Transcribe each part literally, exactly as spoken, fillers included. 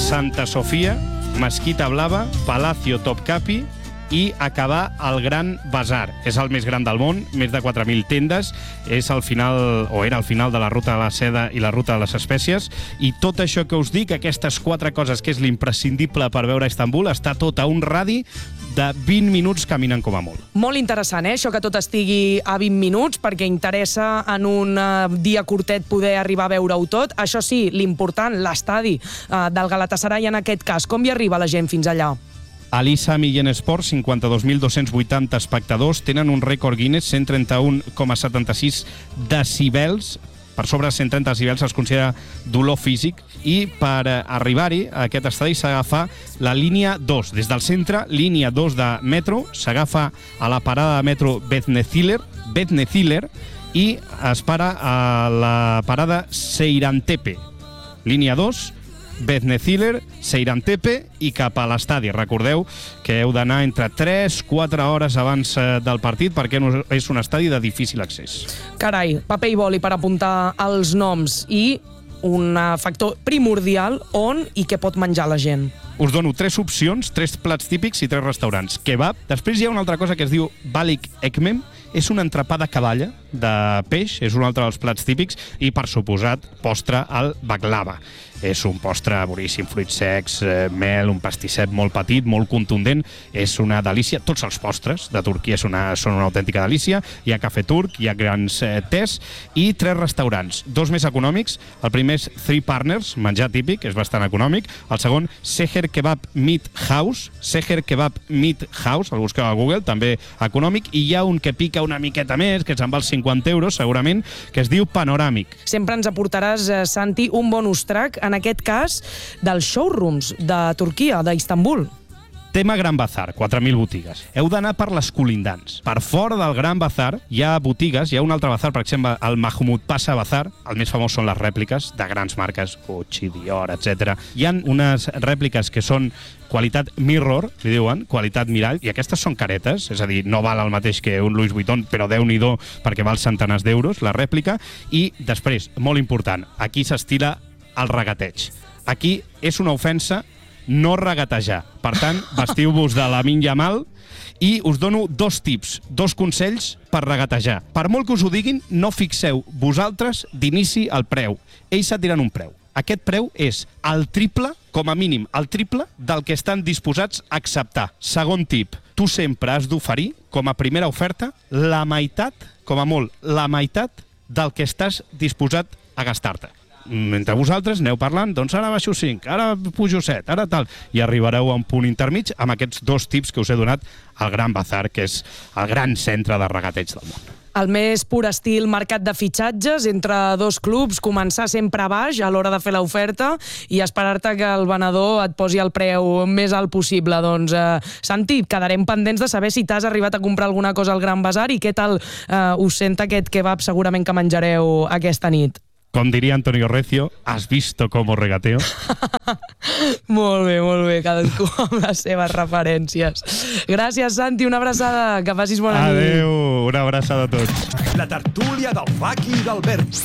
Santa Sofia, Mesquita Blava, Palacio Topkapi i acabar al Gran Bazar. És el més gran del món, més de quatre mil tendes, és el final, o era el final de la ruta de la seda i la ruta de les espècies, i tot això que us dic, aquestes quatre coses que és l'imprescindible per veure Istanbul, està tot a un radi de vint minuts caminant com a molt. Molt interessant, eh? Això que tot estigui a vint minuts, perquè interessa en un uh, dia curtet poder arribar a veure-ho tot. Això sí, l'important, l'estadi uh, del Galatasaray en aquest cas. Com hi arriba la gent fins allà? Alisa Millén Sport, cinquanta-dos mil dos-cents vuitanta espectadors, tenen un rècord Guinness, cent trenta-un coma setanta-sis decibels. Per sobre de cent trenta decibels es considera dolor físic, i per arribar-hi a aquest estadi s'agafa la línia dos. Des del centre, línia dos de metro, s'agafa a la parada de metro Bethneziller, Bethneziller i es para a la parada Seyrantepe. Línia dos, Bethneziller, Seyrantepe i cap a l'estadi. Recordeu que heu d'anar entre tres a quatre hores abans del partit perquè és un estadi de difícil accés. Carai, paper i boli per apuntar els noms i un factor primordial on i què pot menjar la gent. Us dono tres opcions, tres plats típics i tres restaurants. Kebab. Després hi ha una altra cosa que es diu balik ekmem. És un entrepà de caballa, de peix, és un altre dels plats típics, i, per suposat, postre al baklava. És un postre boníssim, fruits secs, eh, mel, un pastisset molt petit, molt contundent. És una delícia. Tots els postres de Turquia és una, són una autèntica delícia. Hi ha cafè turc, hi ha grans eh, tés i tres restaurants. Dos més econòmics. El primer és Three Partners, menjar típic, és bastant econòmic. El segon, Seher Kebab Meat House. Seher Kebab Meat House, el busqueu a Google, també econòmic. I hi ha un que pica una miqueta més, que se'n val cinquanta euros, segurament, que es diu Panoràmic. Sempre ens aportaràs, eh, Santi, un bonus track, en aquest cas, dels showrooms de Turquia, d'Istanbul. Tema Gran Bazar, quatre mil botigues. Heu d'anar per les colindants. Per fora del Gran Bazar hi ha botigues, hi ha un altre bazar, per exemple, el Mahmoud Pasha Bazar. El més famós són les rèpliques de grans marques, Gucci, Dior, etcètera. Hi ha unes rèpliques que són qualitat mirror, li diuen, qualitat mirall, i aquestes són caretes, és a dir, no val el mateix que un Louis Vuitton, però Déu-n'hi-do perquè val centenars d'euros, la rèplica. I després, molt important, aquí s'estila el regateig. Aquí és una ofensa no regatejar. Per tant, vestiu-vos de Lamine Yamal i us dono dos tips, dos consells per regatejar. Per molt que us ho diguin, no fixeu vosaltres d'inici el preu. Ells et diran un preu. Aquest preu és el triple, com a mínim, el triple del que estan disposats a acceptar. Segon tip, tu sempre has d'oferir, com a primera oferta, la meitat, com a molt, la meitat del que estàs disposat a gastar-te. Mentre vosaltres aneu parlant, doncs ara baixo cinc, ara pujo set, ara tal, i arribareu a un punt intermig amb aquests dos tips que us he donat al Gran Bazar, que és el gran centre de regateig del món. El més pur estil mercat de fitxatges entre dos clubs, començar sempre a baix a l'hora de fer l'oferta i esperar-te que el venedor et posi el preu més alt possible. Doncs, eh, Santi, quedarem pendents de saber si t'has arribat a comprar alguna cosa al Gran Bazar i què tal eh, us sent aquest kebab segurament que menjareu aquesta nit. Com diria Antonio Recio, ¿has visto cómo regateo? Molt bé, molt bé, cadascú amb les seves referències. Gràcies, Santi, una abraçada, que passis bona nit. Adéu, una abraçada a tots. La tertúlia del Faki i d'Albert.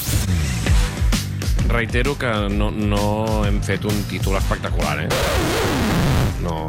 Reitero que no, no hem fet un títol espectacular, eh? No...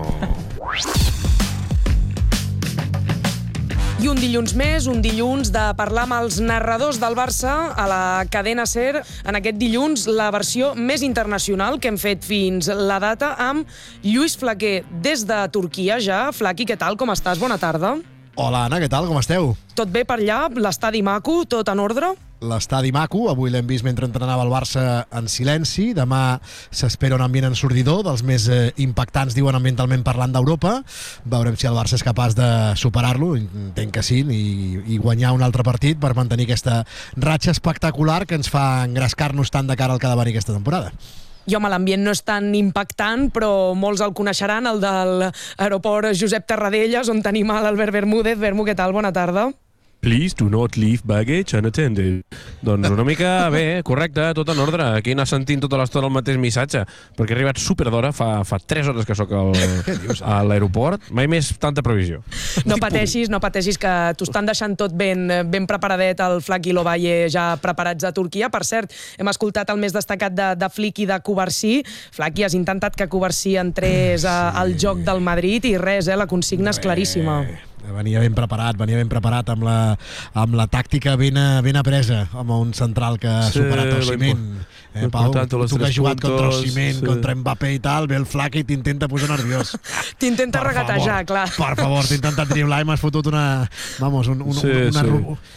I un dilluns més, un dilluns de parlar amb els narradors del Barça a la cadena SER. En aquest dilluns, la versió més internacional que hem fet fins la data amb Lluís Flaquer des de Turquia ja. Flaqui, què tal? Com estàs? Bona tarda. Hola, Anna, què tal? Com esteu? Tot bé per allà? L'estadi maco? Tot en ordre? L'estadi maco, avui l'hem vist mentre entrenava el Barça en silenci. Demà s'espera un ambient ensordidor, dels més eh, impactants, diuen, ambientalment parlant, d'Europa. Veurem si el Barça és capaç de superar-lo, entenc que sí, i, i guanyar un altre partit per mantenir aquesta ratxa espectacular que ens fa engrescar-nos tant de cara al que ha de venir aquesta temporada. I home, l'ambient no és tan impactant, però molts el coneixeran, el de l'aeroport Josep Tarradellas, on tenim l'Albert Bermúdez. Bermú, què tal? Bona tarda. Please do not leave baggage unattended. Doncs una mica bé, correcte, tot en ordre. Aquí anar sentint tota l'estona el mateix missatge, perquè he arribat super d'hora, fa, fa tres hores que sóc al, a l'aeroport, mai més tanta previsió. No pateixis, no pateixis, que t'ho estan deixant tot ben, ben preparadet, el Flac i l'Ovalle ja preparats a Turquia. Per cert, hem escoltat el més destacat de, de Flick i de Covarsí. Flac, has intentat que Covarsí entrés a, al joc del Madrid i res, eh, la consigna és claríssima. Venia ben preparat, venia ben preparat amb la, amb la tàctica ben, ben apresa, amb un central que ha superat el Ciment. Eh, Pau, tu que has jugat contra el Ciment, sí. contra Mbappé i tal, ve el Flac i t'intenta posar nerviós. T'intenta regatejar, favor, clar. Per favor, t'ha intentat driblar i m'has fotut una... Vamos, un, un, sí, una...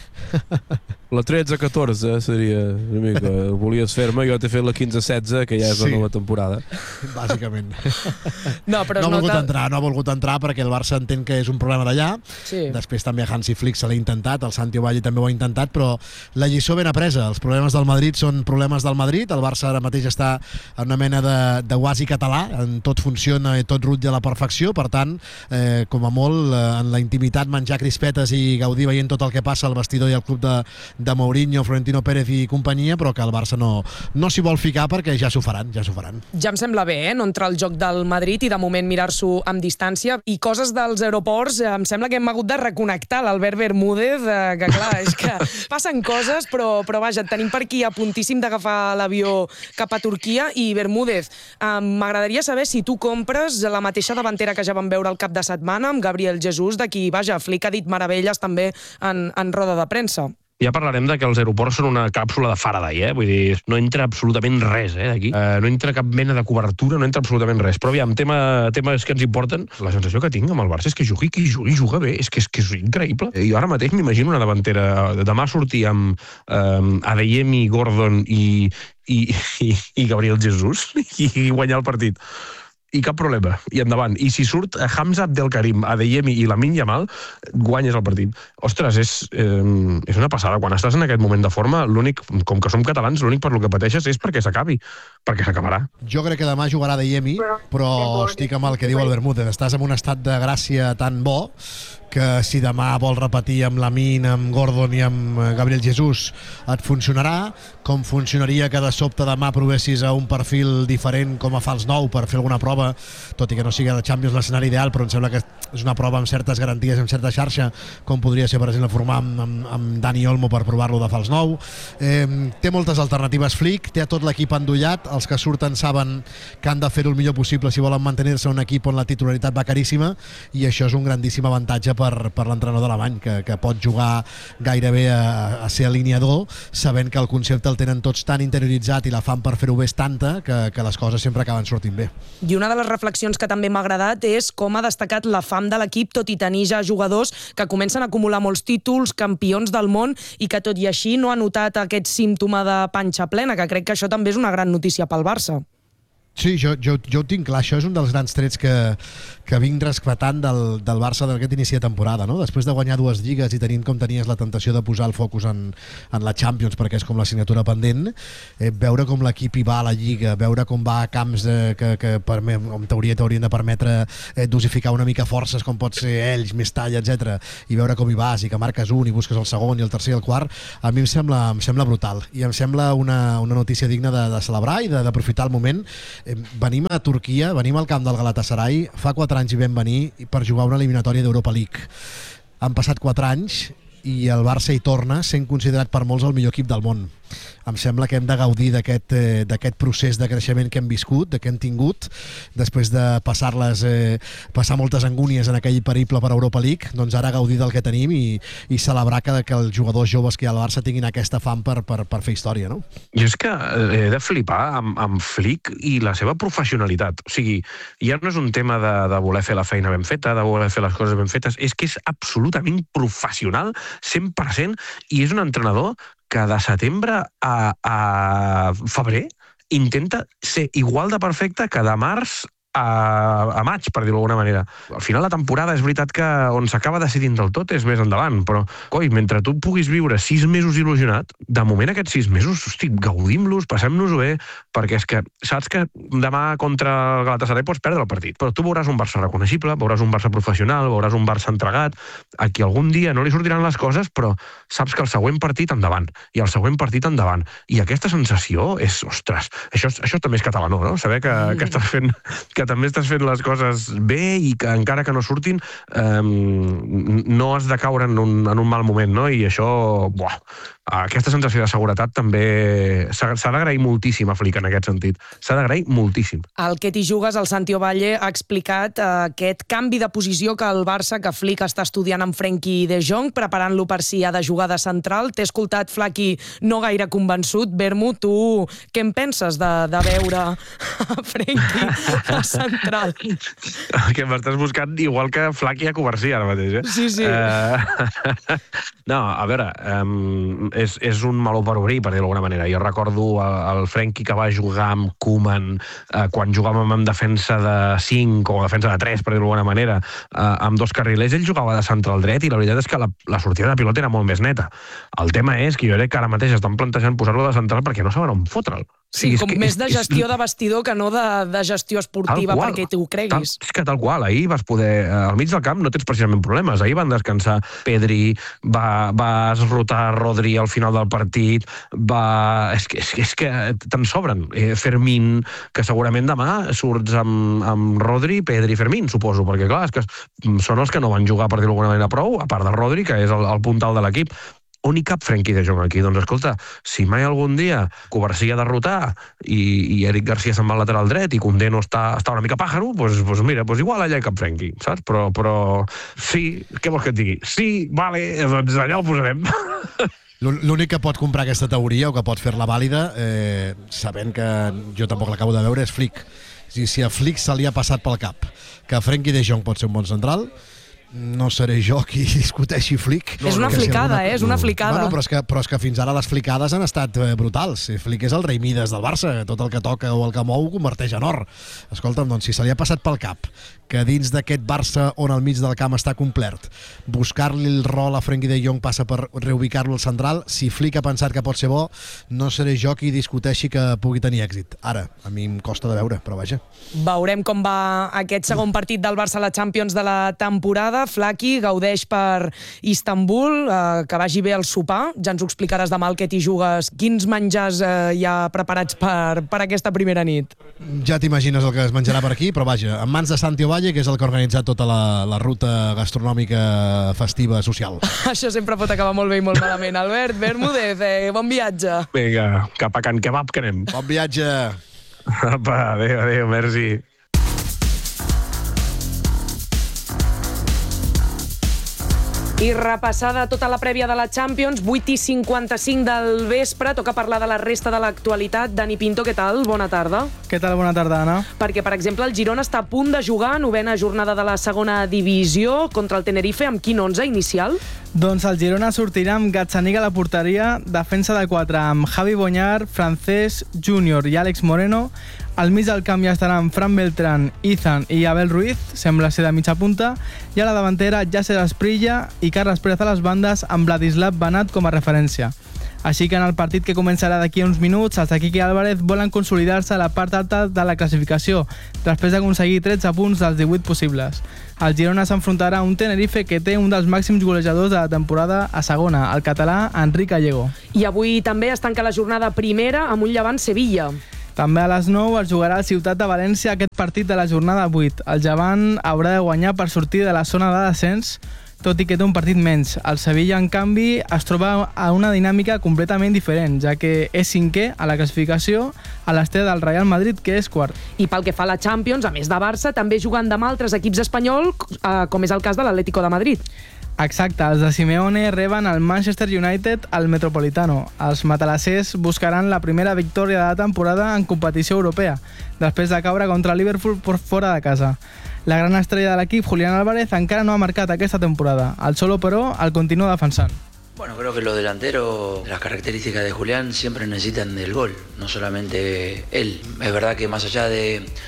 sí. La tretze catorze seria una mica... Volies fer-me, jo t'he fet la quinze setze, que ja és sí. la nova temporada. Bàsicament. No, però no ha volgut nota... entrar, no ha volgut entrar perquè el Barça entén que és un problema d'allà. Sí. Després també Hansi Flick se l'ha intentat, el Santi Ovalle també ho ha intentat, però la lliçó ben apresa. Els problemes del Madrid són problemes del Madrid. El Barça ara mateix està en una mena de, de oasi català, en tot funciona i tot rutlla a la perfecció, per tant, eh, com a molt, eh, en la intimitat menjar crispetes i gaudir veient tot el que passa al vestidor i al club de de Mourinho, Florentino Pérez i companyia, però que el Barça no, no s'hi vol ficar perquè ja s'ho faran, ja s'ho faran. Ja em sembla bé, eh? No entrar al joc del Madrid i de moment mirar-s'ho amb distància. I coses dels aeroports, em sembla que hem hagut de reconnectar l'Albert Bermúdez, eh, que clar, és que passen coses, però, però vaja, tenim per aquí a puntíssim d'agafar l'avió cap a Turquia. I Bermúdez, eh, m'agradaria saber si tu compres la mateixa davantera que ja vam veure el cap de setmana amb Gabriel Jesús, de qui, vaja, Flick ha dit meravelles també en, en roda de premsa. Ja parlarem de que els aeroports són una càpsula de Faraday, eh? Vull dir, no entra absolutament res, eh, d'aquí. Uh, no entra cap mena de cobertura, no entra absolutament res. Però aviam, tema, temes que ens importen, la sensació que tinc amb el Barça és que jugui qui jugui, juga bé, és que és, que és increïble. Jo ara mateix m'imagino una davantera, demà sortir amb um, Adeyemi, Gordon i, i, i, i Gabriel Jesús i, i guanyar el partit. I cap problema, i endavant. I si surt Hamza Abdelkarim, Adeyemi i Lamine Yamal, guanyes el partit. Ostres, és, eh, és una passada. Quan estàs en aquest moment de forma, l'únic, com que som catalans, l'únic per lo que pateixes és perquè s'acabi, perquè s'acabarà. Jo crec que demà jugarà Adeyemi, però estic amb el que diu el Bermúdez. Estàs en un estat de gràcia tan bo que si demà vol repetir amb Lamine, amb Gordon i amb Gabriel Jesús et funcionarà, com funcionaria que de sobte demà provessis a un perfil diferent com a fals nou per fer alguna prova, tot i que no sigui de Champions l'escenari ideal, però em sembla que és una prova amb certes garanties, amb certa xarxa, com podria ser, per exemple, formar amb, amb, amb Dani Olmo per provar-lo de fals nou. Eh, té moltes alternatives Flick, té a tot l'equip endollat, els que surten saben que han de fer-ho el millor possible si volen mantenir-se un equip on la titularitat va caríssima, i això és un grandíssim avantatge per, per l'entrenador alemany, que, que pot jugar gairebé a, a ser alineador, sabent que el concepte el tenen tots tan interioritzat i la fam per fer-ho bé és tanta que, que les coses sempre acaben sortint bé. I una de les reflexions que també m'ha agradat és com ha destacat la fam de l'equip, tot i tenir ja jugadors que comencen a acumular molts títols, campions del món, i que tot i així no ha notat aquest símptoma de panxa plena, que crec que això també és una gran notícia pel Barça. Sí, jo, jo, jo ho tinc clar, això és un dels grans trets que, que vinc rescatant del, del Barça d'aquest inici de temporada, no? Després de guanyar dues lligues i tenint com tenies la tentació de posar el focus en, en la Champions, perquè és com la signatura pendent, eh, veure com l'equip hi va a la Lliga, veure com va a camps de, que, que per, en teoria t'haurien de permetre eh, dosificar una mica forces, com pot ser ells, més talla, etcètera, i veure com hi vas i que marques un i busques el segon i el tercer i el quart, a mi em sembla, em sembla brutal, i em sembla una, una notícia digna de, de celebrar i d'aprofitar el moment. Venim a Turquia, venim al camp del Galatasaray, fa quatre anys hi vam venir per jugar una eliminatòria d'Europa League. Han passat quatre anys i el Barça hi torna sent considerat per molts el millor equip del món. Em sembla que hem de gaudir d'aquest eh, d'aquest procés de creixement que hem viscut, que hem tingut, després de passar-les, eh, passar moltes angúnies en aquell periple per Europa League, doncs ara gaudir del que tenim i, i celebrar que, que els jugadors joves que hi ha al Barça tinguin aquesta fam per, per, per fer història, no? Jo és que he de flipar amb, amb Flick i la seva professionalitat. O sigui, ja no és un tema de, de voler fer la feina ben feta, de voler fer les coses ben fetes, és que és absolutament professional, cent per cent, i és un entrenador que de setembre a, a febrer intenta ser igual de perfecte que de març a, a maig, per dir-ho d'alguna manera. Al final la temporada és veritat que on s'acaba decidint del tot és més endavant, però, coi, mentre tu puguis viure sis mesos il·lusionat, de moment aquests sis mesos, hosti, gaudim-los, passem-nos-ho bé, perquè és que saps que demà contra el Galatasaray pots perdre el partit, però tu veuràs un Barça reconeixible, veuràs un Barça professional, veuràs un Barça entregat, a qui algun dia no li sortiran les coses, però saps que el següent partit endavant, i el següent partit endavant. I aquesta sensació és, ostres, això, això també és català, no? Saber que, mm. que, estàs fent, que també estàs fent les coses bé i que encara que no surtin eh, no has de caure en un, en un mal moment, no? I això, buah, aquesta sensació de seguretat també s'ha d'agrair moltíssim a Flick en aquest sentit. S'ha d'agrair moltíssim. El que t'hi jugues, el Santi Ovalle, ha explicat eh, aquest canvi de posició que el Barça, que Flick està estudiant amb Frenkie de Jong, preparant-lo per si ha de jugar de central. T'he escoltat, Flaqui, no gaire convençut. Bermu, tu què en penses de, de veure a Frenkie a central? Que m'estàs buscant igual que Flaqui a Covarsí ara mateix, eh? Sí, sí. Uh, no, a veure, um, és, és un meló per obrir, per dir-ho d'alguna manera. Jo recordo el, el Frenkie que va jugar amb Koeman uh, quan jugàvem amb defensa de cinc o defensa de tres, per dir-ho d'alguna manera, uh, amb dos carrilers. Ell jugava de central dret i la veritat és que la, la sortida de pilota era molt més neta. El tema és que jo crec que ara mateix estan plantejant posar-lo de central perquè no saben on fotre'l. Sí, sí, com que, més de gestió és, de vestidor que no de, de gestió esportiva qual, perquè t'ho creguis. Tal, és que tal qual, ahir vas poder... Al mig del camp no tens precisament problemes. Ahir van descansar Pedri, va, vas rotar Rodri al final del partit, va... És que, és, és que te'n sobren. Eh, Fermín, que segurament demà surts amb, amb Rodri, Pedri i Fermín, suposo, perquè clar, és que són els que no van jugar, per dir-ho d'alguna manera, prou, a part de Rodri, que és el, el puntal de l'equip. On hi cap Frenkie de Jong aquí? Doncs escolta, si mai algun dia Covarsí ha de rotar i, i Eric Garcia se'n va al lateral dret i Koundé no està, està una mica pàjaro, doncs, doncs mira, doncs igual allà hi cap Frenkie, saps? Però, però sí, què vols que et digui? Sí, vale, doncs allà el posarem. L'únic que pot comprar aquesta teoria o que pot fer-la vàlida, eh, sabent que jo tampoc l'acabo de veure, és Flick. Si, si a Flick se li ha passat pel cap que Frenkie de Jong pot ser un bon central, no seré jo qui discuteixi Flick. És una flicada, eh? És una flicada. Bueno, però, és que, però és que fins ara les flicades han estat eh, brutals. Flick és el rei Mides del Barça. Tot el que toca o el que mou ho converteix en or. Escolta'm, doncs, si se li ha passat pel cap que dins d'aquest Barça on al mig del camp està complet, buscar-li el rol a Frenkie de Jong passa per reubicar-lo al central, si Flick ha pensat que pot ser bo, no seré jo qui discuteixi que pugui tenir èxit. Ara, a mi em costa de veure, però vaja. Veurem com va aquest segon partit del Barça a la Champions de la temporada. Flaqui gaudeix per Istanbul, eh, que vagi bé el sopar. Ja ens ho explicaràs demà el que t'hi jugues. Quins menjars eh, hi ha preparats per, per aquesta primera nit? Ja t'imagines el que es menjarà per aquí, però vaja, en mans de Santi Ovalle, que és el que ha organitzat tota la, la ruta gastronòmica festiva social. Això sempre pot acabar molt bé i molt malament. Albert Bermúdez, eh, bon viatge. Vinga, cap a Can Kebab que anem. Bon viatge. Apa, adéu, adéu, merci. I repassada tota la prèvia de la Champions, vuit i cinquanta-cinc del vespre, toca parlar de la resta de l'actualitat. Dani Pinto, què tal? Bona tarda. Què tal? Bona tarda, Anna. Perquè, per exemple, el Girona està a punt de jugar novena jornada de la segona divisió contra el Tenerife. Amb quin onze inicial? Doncs el Girona sortirà amb Gazzaniga a la porteria, defensa de quatre amb Javi Boñar, Francés, Júnior i Àlex Moreno. Al mig del camp ja estaran Fran Beltrán, Izan i Abel Ruiz, sembla ser de mitja punta, i a la davantera Yasser Asprilla i Carles Pérez a les bandes amb Vladislav Banat com a referència. Així que en el partit que començarà d'aquí uns minuts, els de Quique Álvarez volen consolidar-se a la part alta de la classificació, després d'aconseguir tretze punts dels divuit possibles. El Girona s'enfrontarà a un Tenerife que té un dels màxims golejadors de la temporada a segona, el català Enric Gallego. I avui també es tanca la jornada primera amb un Llevant Sevilla. També a les nou es jugarà al Ciutat de València aquest partit de la jornada vuit. El Llevant haurà de guanyar per sortir de la zona de descens, tot i que té un partit menys. El Sevilla, en canvi, es troba a una dinàmica completament diferent, ja que és cinquè a la classificació a l'estela del Real Madrid, que és quart. I pel que fa a la Champions, a més de Barça, també juguen demà altres equips espanyols, com és el cas de l'Atlético de Madrid. Exacte, els de Simeone reben el Manchester United al Metropolitano. Els matalassers buscaran la primera victòria de la temporada en competició europea, després de caure contra el Liverpool por fora de casa. La gran estrella de l'equip, Julián Álvarez, encara no ha marcat aquesta temporada. El Cholo, però, el continua defensant. Bueno, creo que los delanteros, las características de Julián siempre necesitan del gol, no solamente él. Es verdad que más allá de,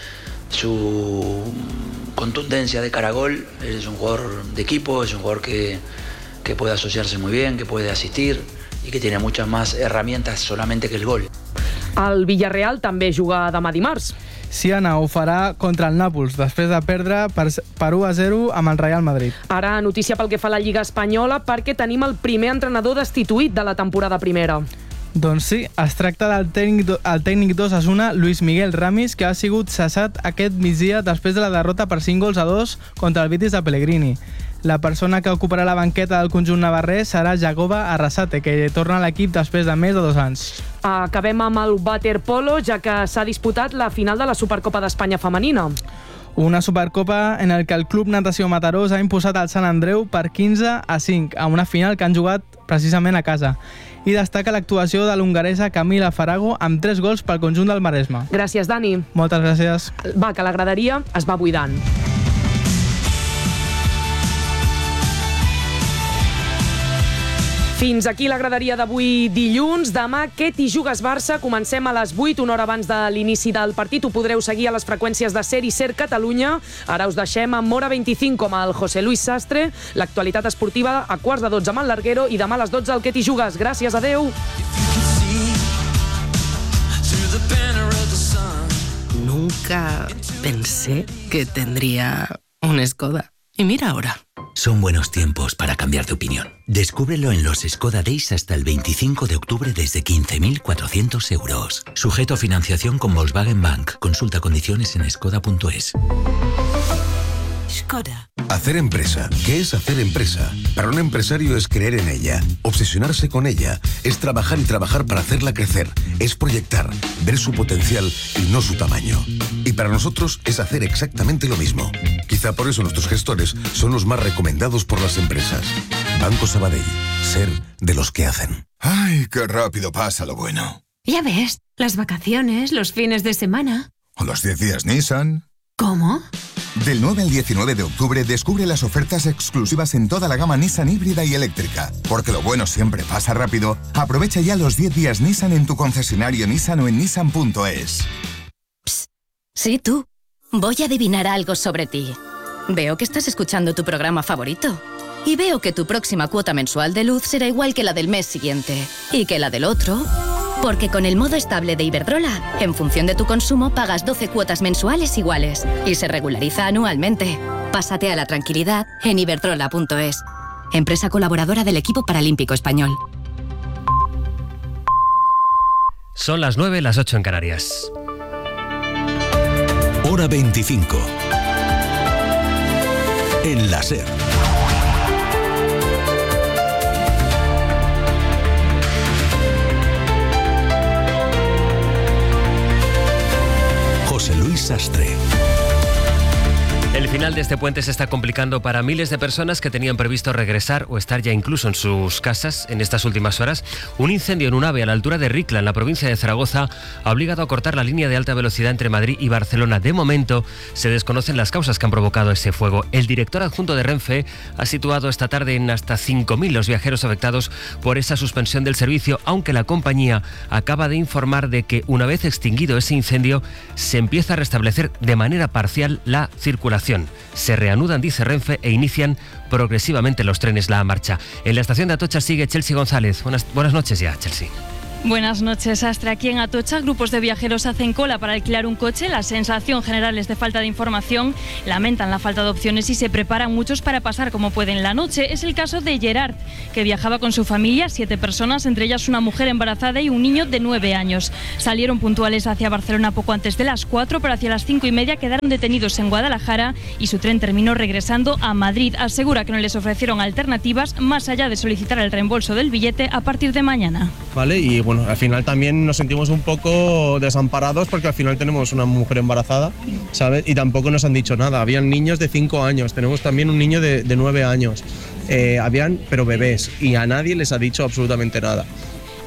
su contundencia de cara a gol. Él es un jugador de equipo, es un jugador que, que puede asociarse muy bien, que puede asistir y que tiene muchas más herramientas solamente que el gol. El Villarreal també juga demà dimarts. Siana ho farà contra el Nàpols, després de perdre per, per u a zero amb el Real Madrid. Ara, notícia pel que fa a la Lliga Espanyola, perquè tenim el primer entrenador destituït de la temporada primera. Doncs sí, es tracta del tècnic, el tècnic d'Osasuna, Luis Miguel Ramis, que ha sigut cessat aquest migdia després de la derrota per cinc gols a dos contra el Betis de Pellegrini. La persona que ocuparà la banqueta del conjunt navarrès serà Jagoba Arrasate, que torna a l'equip després de més de dos anys. Acabem amb el waterpolo, ja que s'ha disputat la final de la Supercopa d'Espanya femenina. Una Supercopa en el que el Club Natació Mataró s'ha imposat al Sant Andreu per quinze a cinc, a una final que han jugat precisament a casa. I destaca l'actuació de l'hongaresa Camila Farago amb tres gols pel conjunt del Maresme. Gràcies, Dani. Moltes gràcies. Va, que la graderia es va buidant. Fins aquí la graderia d'avui dilluns. Demà, què t'hi jugues Barça? Comencem a les vuit, una hora abans de l'inici del partit. Ho podreu seguir a les freqüències de Ser i Ser Catalunya. Ara us deixem amb Hora vint-i-cinc com el José Luis Sastre, l'actualitat esportiva a quarts de dotze amb el Larguero i demà a les dotze el què t'hi jugues. Gràcies, adeu. Nunca pensé que tendría un Skoda. Y mira ahora. Son buenos tiempos para cambiar de opinión. Descúbrelo en los Skoda Days hasta el veinticinco de octubre desde quince mil cuatrocientos euros. Sujeto a financiación con Volkswagen Bank. Consulta condiciones en skoda punto es. Skoda. Hacer empresa. ¿Qué es hacer empresa? Para un empresario es creer en ella, obsesionarse con ella, es trabajar y trabajar para hacerla crecer, es proyectar, ver su potencial y no su tamaño. Y para nosotros es hacer exactamente lo mismo. Quizá por eso nuestros gestores son los más recomendados por las empresas. Banco Sabadell. Ser de los que hacen. ¡Ay, qué rápido pasa lo bueno! Ya ves, las vacaciones, los fines de semana. ¿O los diez días Nissan? ¿Cómo? Del nueve al diecinueve de octubre descubre las ofertas exclusivas en toda la gama Nissan híbrida y eléctrica. Porque lo bueno siempre pasa rápido. Aprovecha ya los diez días Nissan en tu concesionario Nissan o en nissan punto es. Psst. Sí, tú. Voy a adivinar algo sobre ti. Veo que estás escuchando tu programa favorito. Y veo que tu próxima cuota mensual de luz será igual que la del mes siguiente. Y que la del otro. Porque con el modo estable de Iberdrola, en función de tu consumo, pagas doce cuotas mensuales iguales. Y se regulariza anualmente. Pásate a la tranquilidad en iberdrola punto es. Empresa colaboradora del equipo paralímpico español. Son las nueve, las ocho en Canarias. Hora veinticinco. En la Ser. José Luis Sastre. El final de este puente se está complicando para miles de personas que tenían previsto regresar o estar ya incluso en sus casas en estas últimas horas. Un incendio en un AVE a la altura de Ricla, en la provincia de Zaragoza, ha obligado a cortar la línea de alta velocidad entre Madrid y Barcelona. De momento, se desconocen las causas que han provocado ese fuego. El director adjunto de Renfe ha situado esta tarde en hasta cinco mil los viajeros afectados por esa suspensión del servicio, aunque la compañía acaba de informar de que una vez extinguido ese incendio, se empieza a restablecer de manera parcial la circulación. Se reanudan, dice Renfe, e inician progresivamente los trenes la marcha. En la estación de Atocha sigue Chelsea González. Buenas, buenas noches ya, Chelsea. Buenas noches, Astra. Aquí en Atocha, grupos de viajeros hacen cola para alquilar un coche. La sensación general es de falta de información. Lamentan la falta de opciones y se preparan muchos para pasar como pueden la noche. Es el caso de Gerard, que viajaba con su familia, siete personas, entre ellas una mujer embarazada y un niño de nueve años. Salieron puntuales hacia Barcelona poco antes de las cuatro, pero hacia las cinco y media quedaron detenidos en Guadalajara y su tren terminó regresando a Madrid. Asegura que no les ofrecieron alternativas más allá de solicitar el reembolso del billete a partir de mañana. Vale, y bueno, al final también nos sentimos un poco desamparados porque al final tenemos una mujer embarazada, ¿sabes? Y tampoco nos han dicho nada. Habían niños de cinco años, tenemos también un niño de, de nueve años. Eh, habían, pero bebés, y a nadie les ha dicho absolutamente nada.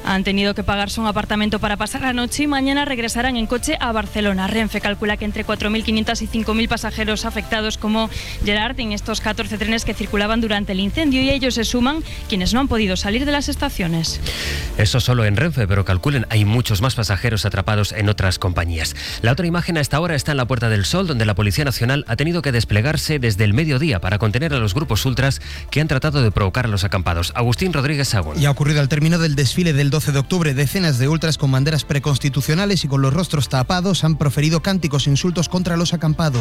Han tenido que pagarse un apartamento para pasar la noche y mañana regresarán en coche a Barcelona. Renfe calcula que entre cuatro mil quinientos y cinco mil pasajeros afectados como Gerard en estos catorce trenes que circulaban durante el incendio, y a ellos se suman quienes no han podido salir de las estaciones. Eso solo en Renfe, pero calculen, hay muchos más pasajeros atrapados en otras compañías. La otra imagen a esta hora está en la Puerta del Sol, donde la Policía Nacional ha tenido que desplegarse desde el mediodía para contener a los grupos ultras que han tratado de provocar a los acampados. Agustín Rodríguez Sagún. Y ha ocurrido al término del desfile del doce de octubre. Decenas de ultras con banderas preconstitucionales y con los rostros tapados han proferido cánticos e insultos contra los acampados.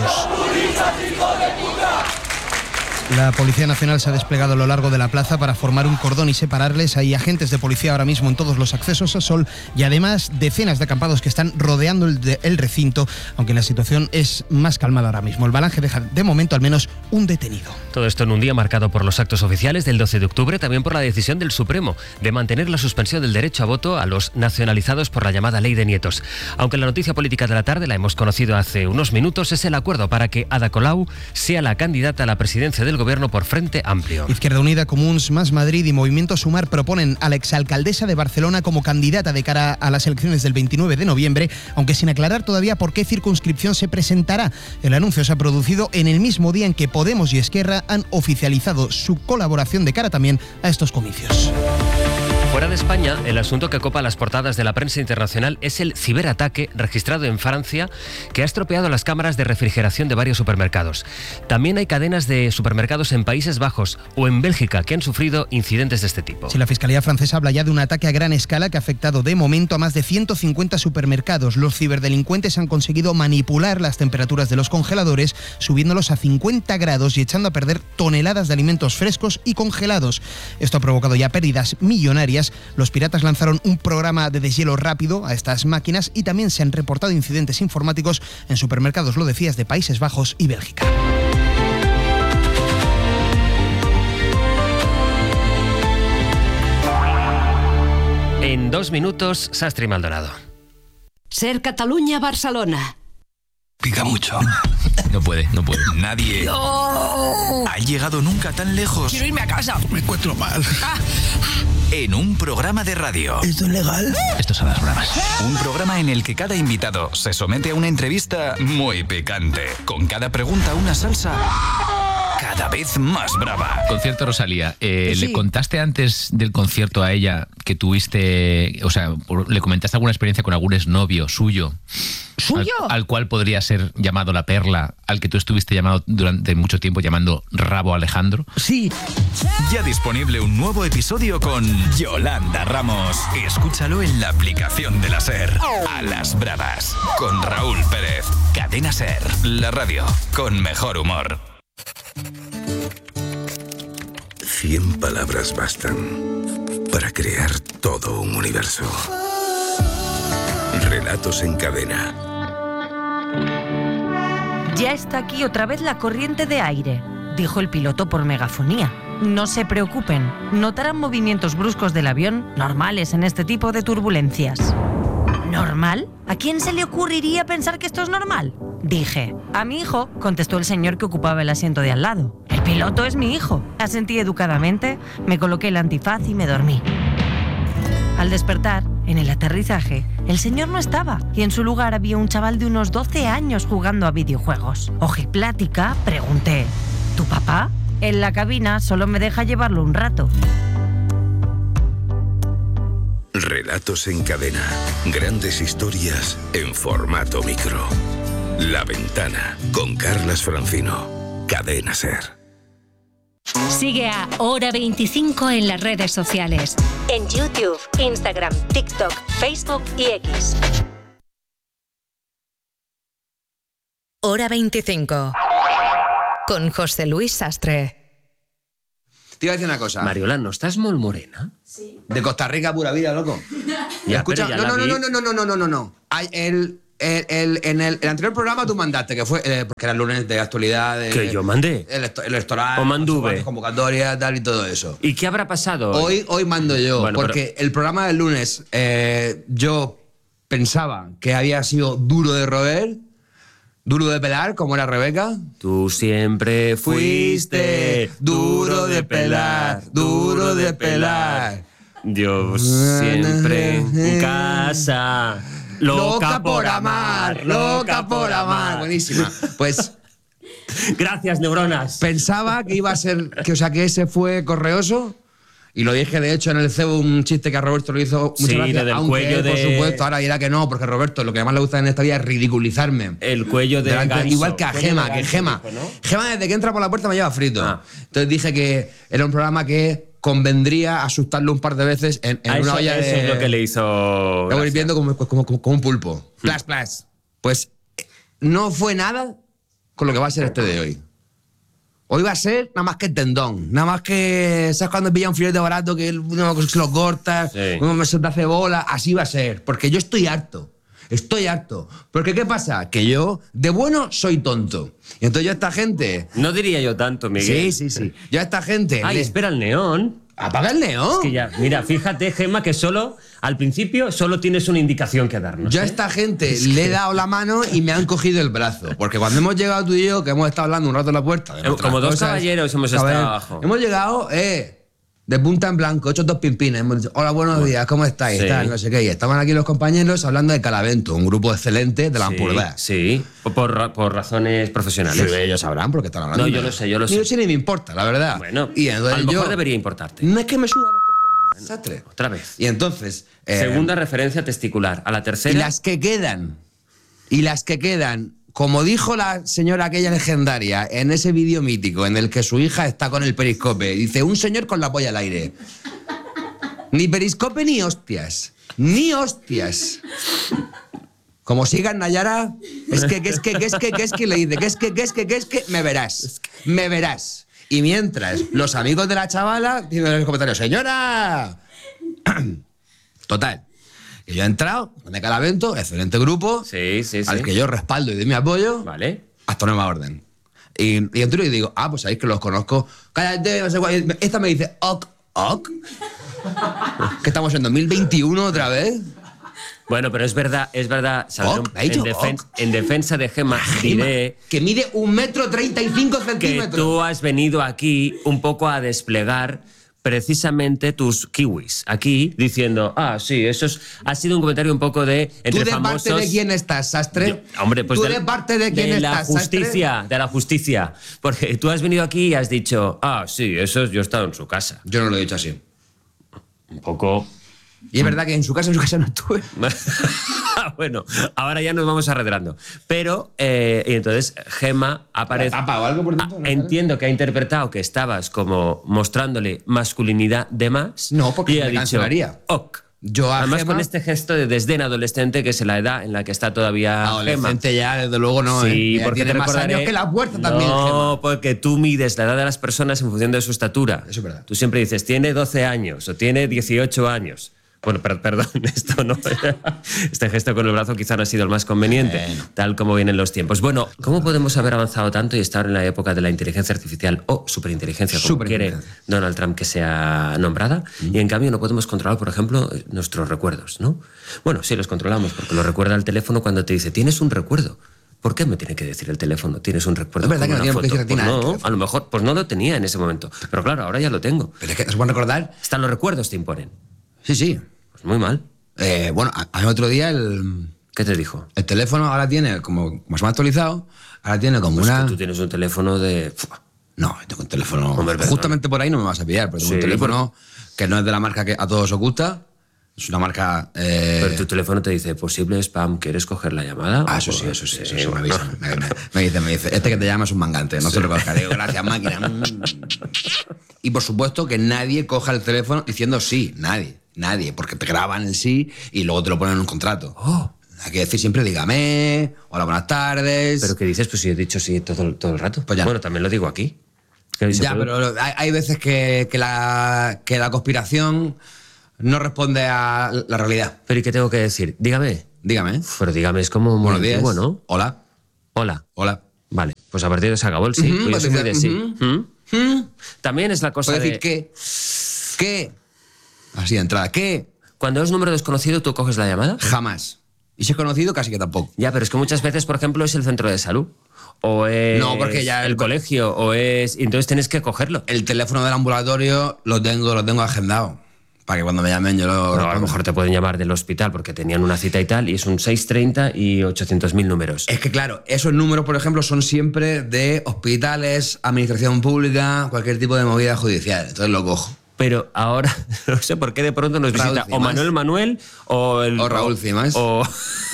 La Policía Nacional se ha desplegado a lo largo de la plaza para formar un cordón y separarles. Hay agentes de policía ahora mismo en todos los accesos a Sol y además decenas de acampados que están rodeando el, de, el recinto, aunque la situación es más calmada ahora mismo. El balance deja de momento al menos un detenido. Todo esto en un día marcado por los actos oficiales del doce de octubre, también por la decisión del Supremo de mantener la suspensión del derecho a voto a los nacionalizados por la llamada Ley de Nietos. Aunque la noticia política de la tarde la hemos conocido hace unos minutos, es el acuerdo para que Ada Colau sea la candidata a la presidencia del Gobierno por Frente Amplio. Izquierda Unida, Comuns, Más Madrid y Movimiento Sumar proponen a la exalcaldesa de Barcelona como candidata de cara a las elecciones del veintinueve de noviembre, aunque sin aclarar todavía por qué circunscripción se presentará. El anuncio se ha producido en el mismo día en que Podemos y Esquerra han oficializado su colaboración de cara también a estos comicios. Fuera de España, el asunto que copa las portadas de la prensa internacional es el ciberataque registrado en Francia que ha estropeado las cámaras de refrigeración de varios supermercados. También hay cadenas de supermercados en Países Bajos o en Bélgica que han sufrido incidentes de este tipo. Sí, la Fiscalía francesa habla ya de un ataque a gran escala que ha afectado de momento a más de ciento cincuenta supermercados. Los ciberdelincuentes han conseguido manipular las temperaturas de los congeladores, subiéndolos a cincuenta grados y echando a perder toneladas de alimentos frescos y congelados. Esto ha provocado ya pérdidas millonarias. Los piratas lanzaron un programa de deshielo rápido a estas máquinas y también se han reportado incidentes informáticos en supermercados, lo decías, de Países Bajos y Bélgica. En dos minutos, Sastre y Maldonado. Ser Cataluña-Barcelona. Pica mucho. No puede, no puede. Nadie ¡No! ha llegado nunca tan lejos. Quiero irme a casa. Me encuentro mal. Ah. En un programa de radio. ¿Esto es legal? Esto son las bravas. Un programa en el que cada invitado se somete a una entrevista muy picante. Con cada pregunta una salsa cada vez más brava. Concierto Rosalía. Eh, Sí. ¿Le contaste antes del concierto a ella que tuviste, o sea, por- le comentaste alguna experiencia con algún exnovio suyo? ¿Suyo? Al, al cual podría ser llamado La Perla, al que tú estuviste llamado durante mucho tiempo llamando Rabo Alejandro. Sí. Ya disponible un nuevo episodio con Yolanda Ramos. Escúchalo en la aplicación de la SER. A las bravas. Con Raúl Pérez. Cadena SER. La radio con mejor humor. Cien palabras bastan para crear todo un universo. Relatos en cadena. Ya está aquí otra vez la corriente de aire, dijo el piloto por megafonía. No se preocupen, notarán movimientos bruscos del avión normales en este tipo de turbulencias. ¿Normal? ¿A quién se le ocurriría pensar que esto es normal? Dije. A mi hijo, contestó el señor que ocupaba el asiento de al lado. El piloto es mi hijo. Asentí educadamente, me coloqué el antifaz y me dormí. Al despertar, en el aterrizaje, el señor no estaba y en su lugar había un chaval de unos doce años jugando a videojuegos. Ojiplática, pregunté, ¿tu papá? En la cabina solo me deja llevarlo un rato. Relatos en cadena. Grandes historias en formato micro. La Ventana con Carlas Francino. Cadena SER. Sigue a Hora veinticinco en las redes sociales. En YouTube, Instagram, TikTok, Facebook y X. Hora veinticinco. Con José Luis Sastre. Te iba a decir una cosa. Mariolán, ¿no estás molt morena? Sí. De Costa Rica, pura vida, loco. Ya, Escucha, pero ya no, la no, vi. no, no, no, no, no, no, no. Hay el, el, el- en el, el anterior programa tú mandaste, que fue, eh, porque era el lunes de actualidad. De, Que yo mandé. El, esto- el electoral. O manduve. las convocatorias, tal y todo eso. ¿Y qué habrá pasado hoy? Hoy, hoy mando yo, Bueno, porque el programa del lunes eh, yo pensaba que había sido duro de roer, duro de pelar, como era Rebeca. Tú siempre fuiste duro de pelar, duro de pelar. Dios siempre en casa. Loca, Loca por amar, loca por amar. Buenísima. Pues... Gracias, neuronas. Pensaba que iba a ser... Que, o sea, que ese fue correoso. Y lo dije, de hecho, en el C E U, un chiste que a Roberto le hizo mucha Sí, gracia, lo del aunque cuello él, por de- supuesto, ahora dirá que no, porque Roberto lo que más le gusta en esta vida es ridiculizarme. El cuello de Delante- ganso. Igual que a Cuello Gema, de que ganso, Gema. dijo, ¿no? Gema desde que entra por la puerta me lleva frito. Ah. Entonces dije que era un programa que convendría asustarlo un par de veces en, en A una eso, olla eso de... es lo que le hizo. Lo voy gracia. viendo como, como, como, como un pulpo. Plas, plas. Pues no fue nada con lo que va a ser este de hoy. Hoy va a ser nada más que el tendón. Nada más que... ¿Sabes cuando pilla un filete barato que uno se lo corta, Sí. uno se te hace bola? Así va a ser. Porque yo estoy harto. Estoy harto. Porque ¿qué pasa? Que yo, de bueno, soy tonto. Y entonces yo a esta gente... No diría yo tanto, Miguel. Sí, sí, sí. Yo a esta gente... Ay, le- espera el neón. ¡Apaga el neón! Es que ya, mira, fíjate, Gemma, que solo, al principio, solo tienes una indicación que darnos. Yo a ¿eh? esta gente Es le he que- dado la mano y me han cogido el brazo. Porque cuando hemos llegado tú y yo, que hemos estado hablando un rato en la puerta... de Eh, nuestras como dos cosas, caballeros hemos estado caballeros, abajo. Hemos llegado, eh, de punta en blanco, hechos dos pimpines. Hemos dicho, hola, buenos días, ¿cómo estáis? Sí. Tal, no sé qué. Y estaban aquí los compañeros hablando de Calavento, un grupo excelente de la Sí, Ampurdá. sí, por, ra- por razones profesionales. Sí, ellos sabrán porque están hablando. No, yo lo sé, yo lo sé. Yo sí ni me importa, la verdad. Bueno, y entonces a lo mejor yo- debería importarte. No es que me suda los cojones, desastre. Otra vez. Y entonces... eh, Segunda referencia testicular. A la tercera. Y las que quedan, y las que quedan, como dijo la señora aquella legendaria en ese vídeo mítico en el que su hija está con el periscope, dice, un señor con la polla al aire. Ni periscope ni hostias. Ni hostias. Como sigan Nayara, es que, que es que, que es que, que es que le dice, que es que, que es que, que es que, me verás. Me verás. Y mientras los amigos de la chavala dicen en los comentarios, señora. Total. Que yo he entrado, de Calavento, excelente grupo, sí, sí, sí. al que yo respaldo y doy mi apoyo, Vale. hasta nueva orden. Y, y entro y digo, ah, pues sabéis que los conozco. Cállate, no sé cuál. Esta me dice, ok, ok. Que estamos en dos mil veintiuno otra vez. Bueno, pero es verdad, es verdad, Sandro, Ok, ha en, dicho defen- ok. en defensa de Gemma, diré Que mide un metro treinta y cinco que centímetros. tú has venido aquí un poco a desplegar precisamente tus kiwis. Aquí diciendo, ah, sí, eso es, ha sido un comentario un poco de ¿Tú entre de famosos. parte de quién estás, Sastre? Yo- hombre, pues ¿Tú del- de parte de quién de la estás, Sastre? justicia, de la justicia. Porque tú has venido aquí y has dicho, ah, sí, eso es, yo he estado en su casa. Yo no lo he dicho así. Un poco. Y es verdad que en su casa, en su casa no estuve. Bueno, ahora ya nos vamos arredrando. Pero, eh, y entonces Gemma aparece. ¿La tapa o algo por dentro? Ah, entiendo que ha interpretado que estabas como mostrándole masculinidad de más. No, porque y me ha dicho, cancelaría. ok. Yo a Además, Gemma- con este gesto de desdén adolescente, que es la edad en la que está todavía Gemma. Adolescente ya, desde luego, no. Sí, ¿eh? Ya porque tiene te más recordaré- años que la puerta también, No, Gemma. porque tú mides la edad de las personas en función de su estatura. Eso es verdad. Tú siempre dices, tiene doce años o tiene dieciocho años. Bueno, per- perdón, esto no. Este gesto con el brazo quizá no ha sido el más conveniente, Bueno. tal como vienen los tiempos. Bueno, ¿cómo podemos haber avanzado tanto y estar en la época de la inteligencia artificial o superinteligencia, como quiere Superinteligencia. Donald Trump que sea nombrada? Y en cambio no podemos controlar, por ejemplo, nuestros recuerdos, ¿no? Bueno, sí los controlamos, porque lo recuerda el teléfono cuando te dice, tienes un recuerdo. ¿Por qué me tiene que decir el teléfono? ¿Tienes un recuerdo? Es verdad con que no una tiene por qué foto? decirte Pues nada el no, teléfono. a lo mejor pues no lo tenía en ese momento. Pero claro, ahora ya lo tengo. Pero es que no se pueden recordar. Hasta los recuerdos te imponen. Sí, sí. Pues muy mal. Eh, bueno, a, a mí otro día el, ¿Qué te dijo? el teléfono ahora tiene, como, como se me ha actualizado, ahora tiene como Pues una... que tú tienes un teléfono de... No, yo tengo un teléfono... Hombre, perdón. justamente por ahí no me vas a pillar, pero tengo Sí, un teléfono que no es de la marca que a todos os gusta. Es una marca... eh, Pero tu teléfono te dice, posible spam, ¿quieres coger la llamada? Ah, eso sí, eso sí, eso sí, me avisa. Me, me- me dice, me dice, este que te llama es un mangante, no se lo cojas. Digo, gracias, máquina. Y por supuesto que nadie coja el teléfono diciendo sí, nadie, nadie, porque te graban el sí y luego te lo ponen en un contrato. Hay que decir siempre, dígame, hola, buenas tardes. ¿Pero qué dices? Pues si he dicho sí todo, todo el rato. Pues ya. Bueno, también lo digo aquí. Que se Ya, puede- pero hay, hay veces que, que, la, que la conspiración no responde a la realidad. ¿Pero y qué tengo que decir? Dígame. Dígame. Pero dígame, es como muy Buenos días. antiguo, ¿no? Hola. Hola. Hola. Vale, pues a partir de se acabó el sí. Ujú, Pues yo soy muy de pues sí. dice, ¿Mm? ¿Mm? También es la cosa Puedes de... decir que... ¿Qué? Así de entrada. ¿Qué? Cuando es número desconocido, ¿tú coges la llamada? Jamás. Y si es conocido, casi que tampoco. Ya, pero es que muchas veces, por ejemplo, es el centro de salud. O es No, porque ya el, el- colegio, o es... y entonces tienes que cogerlo. El teléfono del ambulatorio lo tengo, lo tengo agendado. para que cuando me llamen yo lo... No, a lo mejor te pueden llamar del hospital porque tenían una cita y tal, y es un seis treinta y ochocientos mil números. Es que claro, esos números, por ejemplo, son siempre de hospitales, administración pública, cualquier tipo de movida judicial. Entonces lo cojo. Pero ahora, no sé por qué de pronto nos Raúl visita Cimas. o Manuel Manuel o el... O Raúl Cimas. O,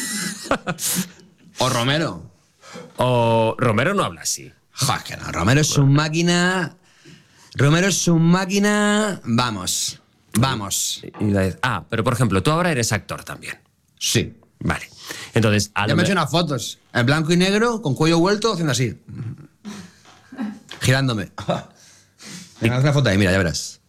o Romero. O Romero no habla así. Joder, que no. Romero es un máquina... Romero es un máquina... Vamos... Vamos. Y la- ah, pero por ejemplo, tú ahora eres actor también. Sí. Vale. Entonces, a Ya lo me he me- hecho unas fotos. En blanco y negro, con cuello vuelto, haciendo así. Girándome. Venga, haz una foto ahí, mira, ya verás.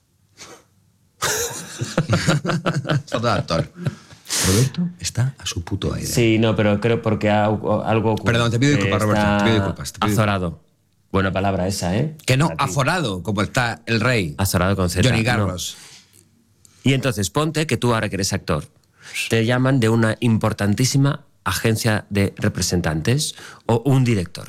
Foto de actor. Roberto está a su puto aire. Sí, no, pero creo porque ha- algo... Perdón, te pido disculpas, está Roberto, te pido disculpas, te pido azorado. Buena palabra esa, ¿eh? Que no, Para ti. aforado, como está el rey. Azorado con Z. Johnny no. Carlos. Y entonces, ponte que tú ahora que eres actor, te llaman de una importantísima agencia de representantes o un director.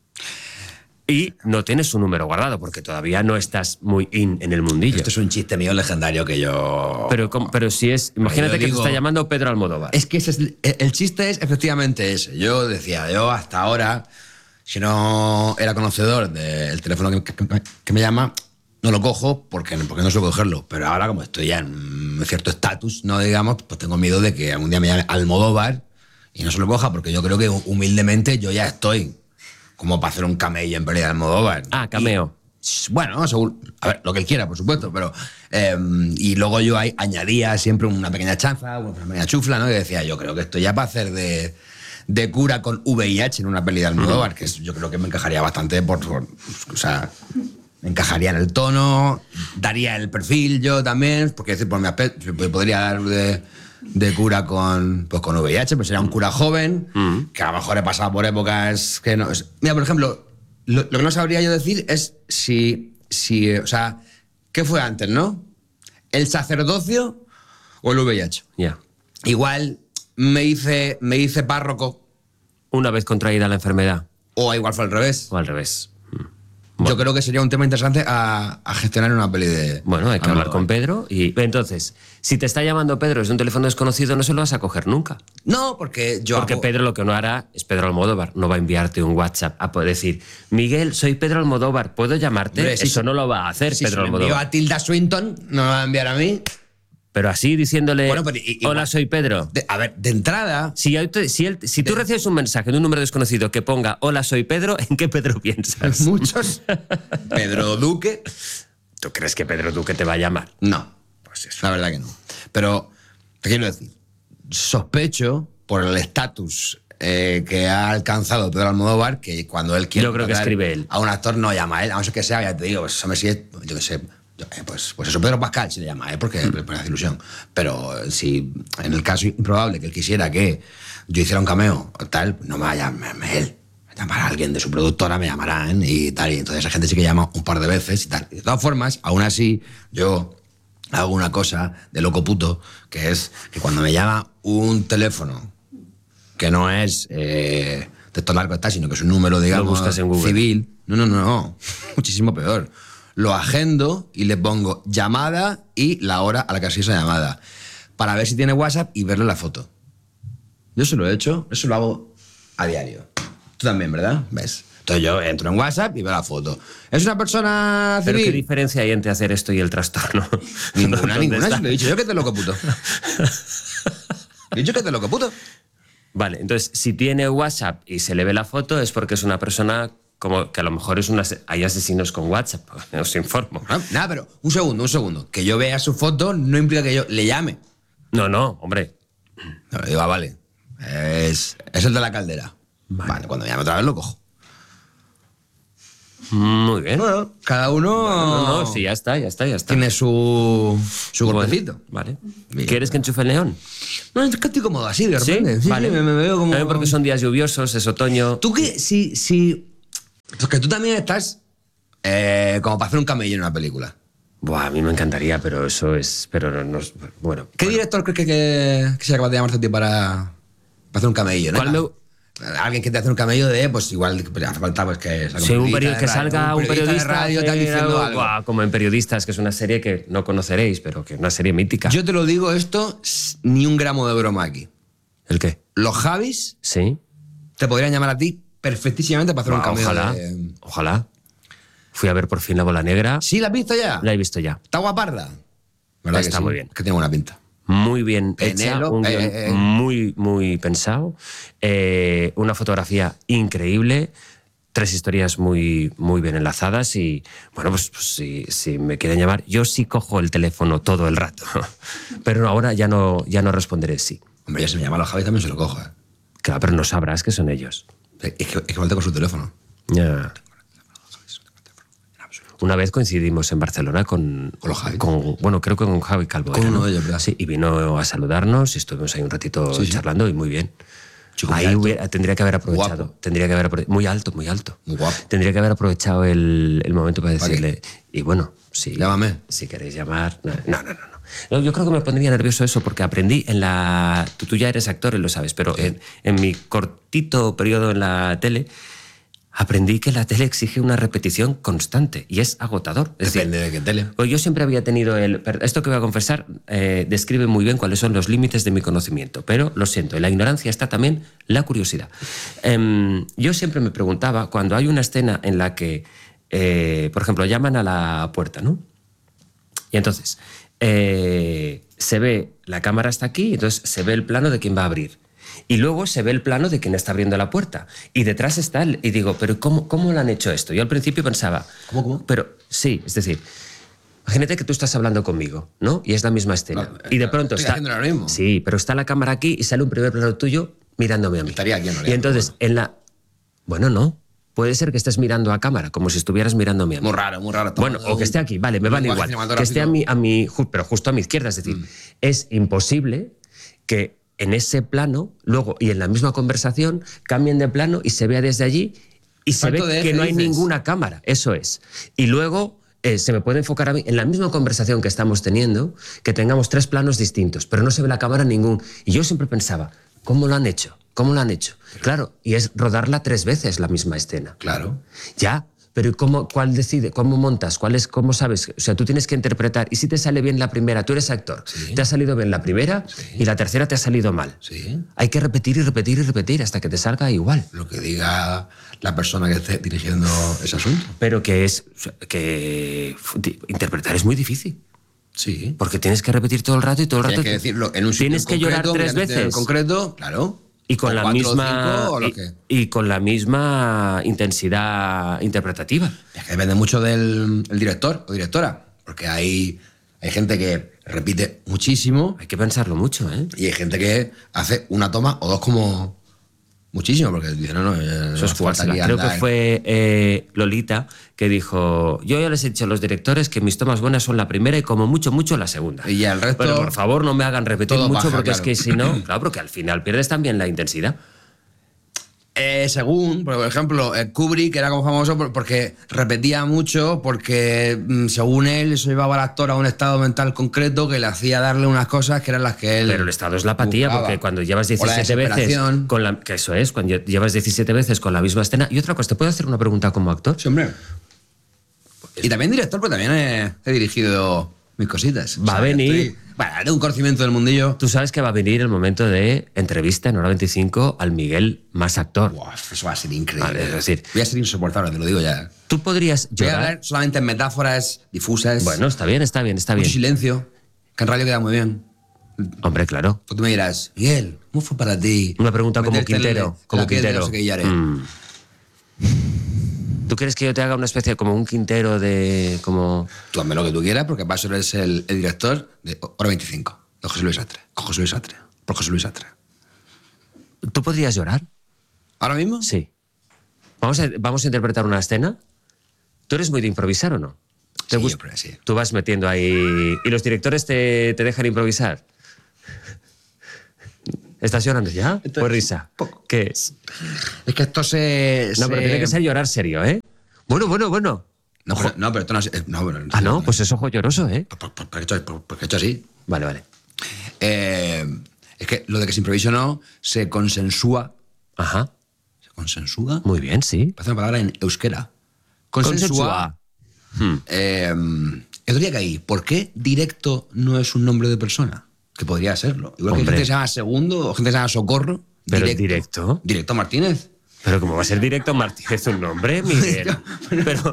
Y no tienes su número guardado porque todavía no estás muy in en el mundillo. Esto es un chiste mío legendario que yo... Pero, ¿cómo? Pero si es... Imagínate Yo que digo- te está llamando Pedro Almodóvar. Es que ese es el, el chiste es efectivamente ese. Yo decía, yo hasta ahora, si no era conocedor del teléfono que, que- que me llama, no lo cojo porque, porque no suelo cogerlo. Pero ahora, como estoy ya en cierto estatus, no digamos, pues tengo miedo de que algún día me llame Almodóvar y no se lo coja, porque yo creo que humildemente yo ya estoy como para hacer un camello en Pérez de Almodóvar. Ah, cameo. Y, bueno, seguro, a ver, lo que él quiera, por supuesto, pero... eh, y luego yo ahí añadía siempre una pequeña chanza, una pequeña chufla, ¿no? Y decía, yo creo que esto ya para hacer de, de cura con V I H en una peli de Almodóvar, que es- yo creo que me encajaría bastante por... por- o sea, me encajaría en el tono, daría el perfil yo también, porque decir, por mi aspecto, podría dar de, de cura con, pues con V I H, pues sería un cura joven, que a lo mejor he pasado por épocas que no... es- Mira, por ejemplo, lo, lo que no sabría yo decir es si, si, eh, o sea, ¿qué fue antes, no? ¿El sacerdocio o el V I H? Ya. Igual me hice, me hice párroco. Una vez contraída la enfermedad. O igual fue al revés. O al revés. Yo creo que sería un tema interesante a, a gestionar en una peli de... Bueno, hay que hablar Almodóvar. con Pedro y entonces, si te está llamando Pedro desde un teléfono desconocido, no se lo vas a coger nunca. No, porque yo Porque hago- Pedro lo que no hará es Pedro Almodóvar, no va a enviarte un WhatsApp a poder decir, Miguel, soy Pedro Almodóvar, ¿puedo llamarte? Hombre, si Eso se- no lo va a hacer si Pedro se lo envío Almodóvar. a Tilda Swinton, no me va a enviar a mí. Pero así diciéndole, Bueno, pero i- igual- hola, soy Pedro. De- a ver, de entrada... Si, él te- si, él- si tú recibes un mensaje de un número desconocido que ponga, hola, soy Pedro, ¿en qué Pedro piensas? Muchos. Pedro Duque. ¿Tú crees que Pedro Duque te va a llamar? No, pues eso. La verdad que no. Pero, te quiero decir, sospecho por el estatus eh, que ha alcanzado Pedro Almodóvar, que cuando él quiere Yo creo que contratar escribe él. a un actor no llama a él, a no ser que sea, ya te digo, pues, hombre, si es, yo qué sé, yo, eh, pues, pues eso, Pedro Pascal si le llama a él, porque le pone ilusión. Pero eh, si en el caso improbable que él quisiera que yo hiciera un cameo o tal, no me va a llamarme él. Llamará a alguien de su productora, me llamarán y tal. Y entonces esa gente sí que llama un par de veces y tal. Y de todas formas, aún así, yo hago una cosa de loco puto, que es que cuando me llama un teléfono que no es eh, de estos largos tal, sino que es un número, digamos, buscas en Google. civil. No, no, no, no. Muchísimo peor. Lo agendo y le pongo llamada y la hora a la que ha sido esa llamada. Para ver si tiene WhatsApp y verle la foto. Yo se lo he hecho, eso lo hago a diario. Tú también, ¿verdad? ¿Ves? Entonces yo entro en WhatsApp y veo la foto. ¿Es una persona ¿Pero civil? qué diferencia hay entre hacer esto y el trastorno? Ninguna, ¿Dónde ninguna. está? Si lo he dicho yo que te loco puto. He dicho que te loco puto. Vale, entonces, si tiene WhatsApp y se le ve la foto es porque es una persona como que a lo mejor es una, hay asesinos con WhatsApp, os informo. Ah, nada, pero un segundo, un segundo. Que yo vea su foto no implica que yo le llame. No, no, hombre. No, le digo, ah, vale. Es, es el de la caldera. Vale. Vale, cuando me llame otra vez lo cojo. Muy bien. Bueno, cada uno No, no, sí, ya está, ya está, ya está. tiene su, su Bueno, golpecito. Vale. Bien. ¿Quieres que enchufe el neón? No, es que estoy cómodo así, de ¿Sí? repente. Sí, Vale. sí, me, me veo como... También porque son días lluviosos, es otoño. Tú que, si, si... Porque tú también estás eh, como para hacer un camello en una película. Buah, a mí me encantaría, pero eso es... Pero no, no es- bueno. ¿Qué director crees que, que, que sea capaz de llamarte a ti para, para hacer un camello? ¿Cuál nena? me- alguien que te hace un camello de, pues igual hace falta pues que salga sí, un periodista que radio, salga un periodista, de radio tal, diciendo algo. Buah, como en Periodistas, que es una serie que no conoceréis, pero que es una serie mítica. Yo te lo digo esto, ni un gramo de broma aquí. ¿El qué? Los Javis sí. te podrían llamar a ti perfectísimamente para hacer Buah, un camello ojalá, de... Ojalá. Fui a ver por fin La Bola Negra. ¿Sí la has visto ya? La he visto ya. ¿Está guaparda? ¿Verdad Está que sí? muy bien. Que tiene buena pinta. Muy bien Penelo, hecha, un guión eh, eh. muy, muy pensado, eh, una fotografía increíble, tres historias muy, muy bien enlazadas y, bueno, pues, pues si, si me quieren llamar, yo sí cojo el teléfono todo el rato, pero ahora ya no, ya no responderé sí. Hombre, ya se me llama a los Javis también se lo cojo. ¿eh? Claro, pero no sabrás que son ellos. Es que, es que falta con su teléfono. Ya. Una vez coincidimos en Barcelona con, ¿Con los Javi? Con, bueno, creo que con Javi Calvo. Con era, uno ¿no? de ellos, ¿verdad? Sí, y vino a saludarnos y estuvimos ahí un ratito Sí, sí. charlando y muy bien. Chico, Ahí muy alto. hubiera- tendría que haber aprovechado. Guapo. Tendría que haber aprove- muy alto, muy alto. Muy guapo. Tendría que haber aprovechado el, el momento para ¿Para decirle. Y bueno, si, Llámame. si queréis llamar. No, no, no, no. No, yo creo que me pondría nervioso eso porque aprendí en la. Tú, tú ya eres actor y lo sabes, pero en, en mi cortito periodo en la tele. Aprendí que la tele exige una repetición constante y es agotador. Es Depende decir, de qué tele. pues yo siempre había tenido el... per- Esto que voy a confesar eh, describe muy bien cuáles son los límites de mi conocimiento, pero lo siento, en la ignorancia está también la curiosidad. Em, yo siempre me preguntaba, cuando hay una escena en la que, eh, por ejemplo, llaman a la puerta, ¿no? Y entonces, eh, se ve, la cámara está aquí, entonces se ve el plano de quién va a abrir. Y luego se ve el plano de quién está abriendo la puerta. Y detrás está el... Y digo, ¿pero cómo, cómo lo han hecho esto? Yo al principio pensaba... ¿Cómo, cómo? Pero sí, es decir, imagínate que tú estás hablando conmigo, ¿no? Y es la misma escena. No, y de pronto estoy está... haciendo lo mismo. Sí, pero está la cámara aquí y sale un primer plano tuyo mirándome a mí. Estaría aquí en realidad, Y entonces, en la... Bueno, no. Puede ser que estés mirando a cámara, como si estuvieras mirándome a mí. Muy raro, muy raro. Bueno, o que esté aquí, vale, me vale lenguaje igual. Que esté a mi, a mi, ju- pero justo a mi izquierda. Es decir, Mm. es imposible que en ese plano, luego y en la misma conversación, cambien de plano y se vea desde allí y se Salto ve de que eje, no hay dices. ninguna cámara. Eso es. Y luego eh, se me puede enfocar a mí en la misma conversación que estamos teniendo, que tengamos tres planos distintos, pero no se ve la cámara en ningún. Y yo siempre pensaba, ¿cómo lo han hecho? ¿Cómo lo han hecho? Claro, y es rodarla tres veces la misma escena. Claro. Ya, pero ¿cómo, ¿cuál decide? ¿Cómo montas? ¿Cuál es, ¿Cómo sabes? O sea, tú tienes que interpretar. Y si te sale bien la primera, tú eres actor, Sí. te ha salido bien la primera y la tercera te ha salido mal. Sí. Hay que repetir y repetir y repetir hasta que te salga igual. Lo que diga la persona que esté dirigiendo ese asunto. Pero que es que fu- di- interpretar es muy difícil. Sí. Porque tienes que repetir todo el rato y todo el rato. Tienes que decirlo en un sitio Tienes en que llorar concreto, tres mirándote en veces. concreto, claro. Y con, O la cuatro o misma, cinco, o lo y, que- y con la misma intensidad interpretativa. Es que depende mucho del el director o directora. Porque hay, hay gente que repite muchísimo. Hay que pensarlo mucho, ¿eh? Y hay gente que hace una toma o dos como muchísimo. Porque dice, no, no, eh, Eso es hace falta jugársela. aquí Creo que andar. fue eh, Lolita que dijo, yo ya les he dicho a los directores que mis tomas buenas son la primera y como mucho, mucho la segunda. Y ya el resto... Pero por favor no me hagan repetir todo mucho baja, porque claro. es que si no, claro, porque al final pierdes también la intensidad. Eh, según, por ejemplo, eh, Kubrick era como famoso por- porque repetía mucho, porque mm, según él eso llevaba al actor a un estado mental concreto que le hacía darle unas cosas que eran las que él... Pero el estado es la apatía, buscaba. porque cuando llevas O la diecisiete veces desesperación. con la, que eso es, cuando llevas diecisiete veces con la misma escena. Y otra cosa, ¿te puedo hacer una pregunta como actor? Sí, hombre. Y también director, porque también he, he dirigido mis cositas. Va a venir. estoy- bueno, tengo un conocimiento del mundillo. Tú sabes que va a venir el momento de entrevista en Hora veinticinco al Miguel más actor. Buah, eso va a ser increíble. Vale, es decir, Voy a ser insoportable, te lo digo ya. tú podrías Voy a llorar. hablar solamente en metáforas difusas. Bueno, está bien, está bien, está mucho bien. silencio, que en radio queda muy bien. Hombre, claro. Pues tú me dirás, Miguel, ¿cómo fue para ti? Una pregunta como meterte en Quintero. la- en Como la piel de Quintero. no sé qué y haré? Mm. ¿Tú quieres que yo te haga una especie como un Quintero de. como. Tú hazme lo que tú quieras, porque para eso eres el, el director de Hora veinticinco, de José Luis Sastre. Con José Luis Sastre. Por José Luis Sastre. ¿Tú podrías llorar? ¿Ahora mismo? Sí. Vamos a, vamos a interpretar una escena. ¿Tú eres muy de improvisar o no? ¿Te Sí, gusta? hombre, sí. Tú vas metiendo ahí. ¿Y los directores te, te dejan improvisar? ¿Estás llorando ya? Pues risa. ¿Qué es? Es que esto se... No, se- pero tiene que ser llorar serio, ¿eh? Bueno, bueno, bueno. No, pero, no, pero esto no es... eh, No, bueno, Ah, no, pues es ojo lloroso, ¿eh? por- por- Porque he hecho, por- porque he hecho así. Vale, vale. Eh, es que lo de que se improvise o no se consensúa Ajá. Consensuga. Muy bien, sí. Parece una palabra en euskera. Consensua. Hmm. Eh, yo diría que ahí, ¿por qué directo no es un nombre de persona? Que podría serlo. Igual que hay Hombre. gente que se llama Segundo o gente que se llama Socorro. Pero directo. directo. Directo Martínez. Pero ¿cómo va a ser directo Martínez un nombre, Miguel? Pero...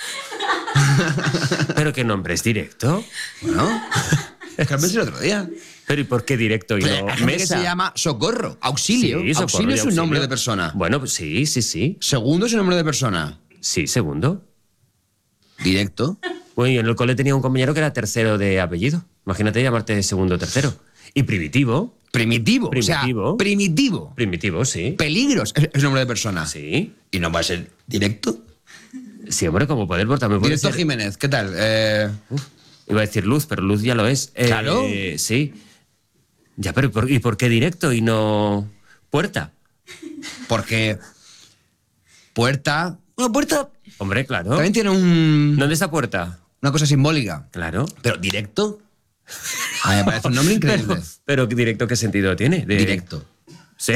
¿Pero qué nombre es directo? Bueno, es que lo pensé el otro día. ¿Pero y por qué directo y Pero no hay gente que mesa? se llama Socorro, Auxilio. Sí, Socorro Auxilio y es un nombre Auxilio. de persona. Bueno, pues sí, sí, sí. Segundo es un nombre de persona. Sí, segundo. Directo. Bueno, yo en el cole tenía un compañero que era tercero de apellido. Imagínate llamarte segundo o tercero. Y primitivo. Primitivo. Primitivo. O sea, primitivo. Primitivo, sí. Peligros es, es nombre de persona. Sí. ¿Y no va a ser directo? Sí, hombre, como poder, por también puede Directo ser... Jiménez, ¿qué tal? Eh... Uf, iba a decir Luz, pero Luz ya lo es. Eh, Claro. Sí. Ya, pero ¿y por, ¿y por qué directo y no puerta? Porque puerta... Bueno, puerta Hombre, claro. también tiene un... ¿Dónde está puerta? Una cosa simbólica. Claro. Pero directo... A mí me parece un nombre increíble. Pero, pero directo, ¿qué sentido tiene? De- Directo. Sí.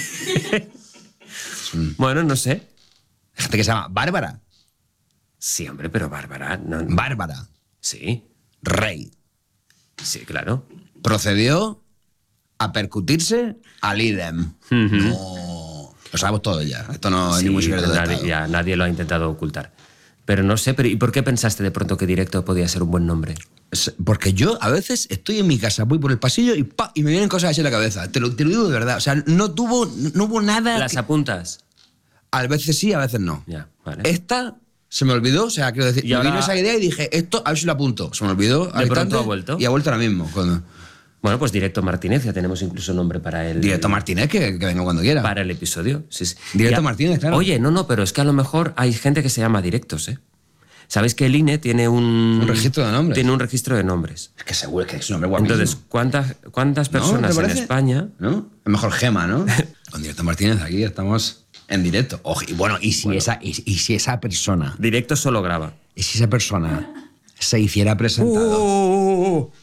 Bueno, no sé. Hay gente que se llama Bárbara. Sí, hombre, pero Bárbara... No, Bárbara. Sí. Rey. Sí, claro. Procedió a percutirse al idem. No... Lo sabemos todo ya. Esto no es Sí, ningún secreto de nadie, Estado. ya, nadie lo ha intentado ocultar. Pero no sé, pero ¿y por qué pensaste de pronto que directo podía ser un buen nombre? Es- Porque yo a veces estoy en mi casa, voy por el pasillo y ¡pa! Y me vienen cosas así en la cabeza. Te lo, te lo digo de verdad. O sea, no tuvo, no hubo nada... ¿Las que- apuntas? A veces sí, a veces no. Ya, vale. Esta se me olvidó, o sea, quiero decir, Y me ahora- vino esa idea y dije, esto, a ver si lo apunto. Se me olvidó. al De pronto instante, ha vuelto. Y ha vuelto ahora mismo. Cuando... Bueno, pues Directo Martínez, ya tenemos incluso nombre para el... Directo Martínez, que, que venga cuando quiera. Para el episodio. Sí, sí. Directo Ya- Martínez, claro. Oye, no, no, pero es que a lo mejor hay gente que se llama Directos, ¿eh? ¿Sabéis que el I N E tiene un... Un registro de nombres. Tiene un registro de nombres. Es que seguro que es un nombre guapísimo. Entonces, ¿cuántas, cuántas ¿No? personas ¿Te en parece? España... ¿No? El mejor Gema, ¿no? Con Directo Martínez aquí estamos en directo. Ojo, y bueno, y si, Bueno. Esa, y, y si esa persona... Directo solo graba. Y si esa persona se hiciera presentado... Uh,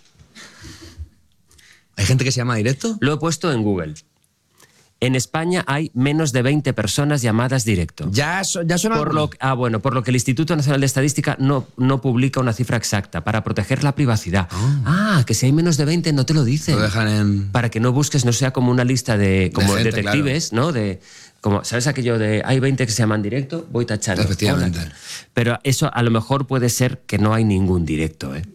¿Hay gente que se llama Directo? Lo he puesto en Google. En España hay menos de veinte personas llamadas Directo. Ya, so- ya son Por lo, ah, bueno, por lo que el Instituto Nacional de Estadística no, no publica una cifra exacta para proteger la privacidad. Ah, que si hay menos de veinte no te lo dicen. Lo dejan en... Para que no busques, no sea como una lista de como gente, detectives, ¿no? De como, ¿sabes aquello de hay veinte que se llaman directo? Voy tachando. Efectivamente. Hola. Pero eso a lo mejor puede ser que no hay ningún directo, ¿eh?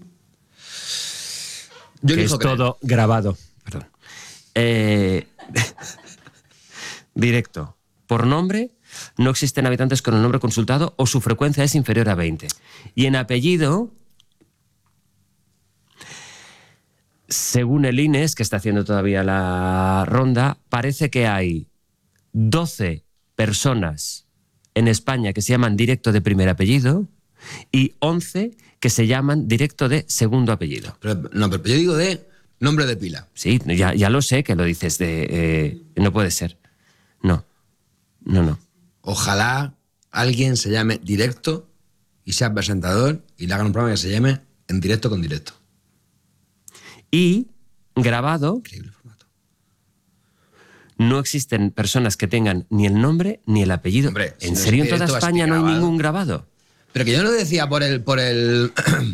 Yo que elijo es creer. todo grabado. Perdón. Eh, directo. Por nombre, no existen habitantes con el nombre consultado o su frecuencia es inferior a veinte. Y en apellido, según el I N E S, que está haciendo todavía la ronda, parece que hay doce personas en España que se llaman directo de primer apellido y once que se llaman directo de segundo apellido. Pero, no, pero yo digo de nombre de pila. Sí, ya, ya lo sé que lo dices de... eh, no puede ser. No, no, no. Ojalá alguien se llame Directo y sea presentador y le hagan un programa que se llame En Directo con Directo. Y grabado, Increíble formato. no existen personas que tengan ni el nombre ni el apellido. Hombre, si ¿En no es serio en toda directo, va a ser España no hay grabado. ningún grabado? Pero que yo no lo decía por el... Por el